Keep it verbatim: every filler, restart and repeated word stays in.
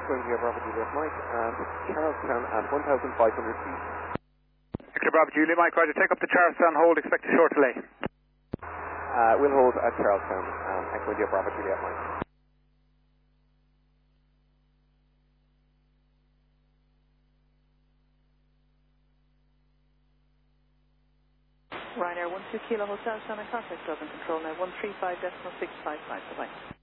Echo India Bravo Juliet Mike, and Charlestown at one thousand five hundred feet. Echo Bravo Juliet Mike, Roger, take up to Charlestown, hold, expect a short delay. Uh, we'll hold at Charlestown, um, Echo India Bravo Juliet Mike. Ryanair one two Kilo Hotel, Shannon contact, Dublin Control now one three five decimal six five five, bye-bye.